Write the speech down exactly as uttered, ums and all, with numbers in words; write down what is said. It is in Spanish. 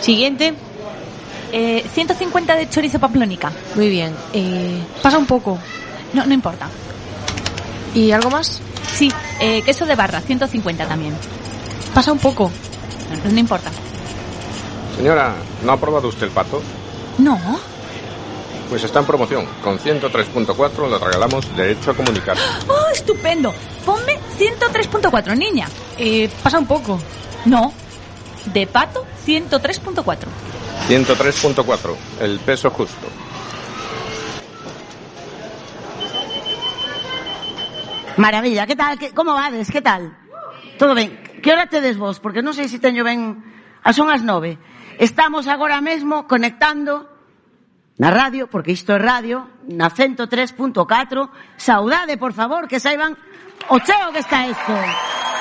Siguiente. Eh, ciento cincuenta de chorizo pamplónica. Muy bien. Eh, pasa un poco. No, no importa. ¿Y algo más? Sí, eh, queso de barra, ciento cincuenta también. Pasa un poco. No, no importa. Señora, ¿no ha probado usted el pato? No. Pues está en promoción. Con ciento tres punto cuatro le regalamos derecho a comunicar. ¡Oh, estupendo! Ponme ciento tres punto cuatro, niña. Eh, pasa un poco. No. De pato, ciento tres punto cuatro. ciento tres punto cuatro, el peso justo. Maravilla, ¿qué tal? ¿Qué, como vades? ¿Qué tal? Todo ben? Que hora tedes vos? Porque non sei se teño ben... Ah, son as nove. Estamos agora mesmo conectando na radio, porque isto é radio, na ciento tres punto catro. Saudade, por favor, que saiban o cheo que está isto.